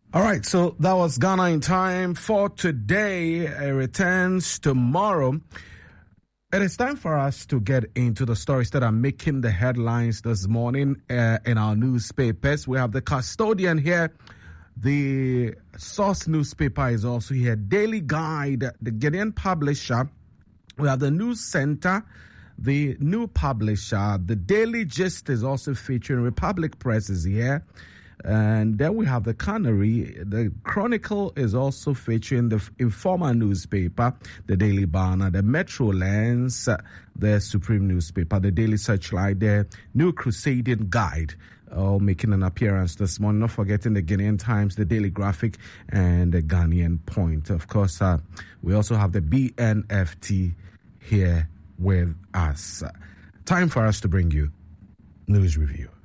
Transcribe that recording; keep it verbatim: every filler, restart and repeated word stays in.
All right, so that was Ghana in Time for today. It returns tomorrow. It is time for us to get into the stories that are making the headlines this morning uh, in our newspapers. We have the custodian here. The Source newspaper is also here. Daily Guide, the Ghanaian publisher. We have the News Center, the new publisher. The Daily Gist is also featuring. Republic Press is here. And then we have the Canary. The Chronicle is also featuring. The Informer newspaper, the Daily Banner, the Metro Lens, the Supreme newspaper, the Daily Searchlight, the New Crusading Guide, all making an appearance this morning. Not forgetting the Ghanaian Times, the Daily Graphic, and the Ghanaian Point. Of course, uh, we also have the B N F T here with us. Time for us to bring you News Review.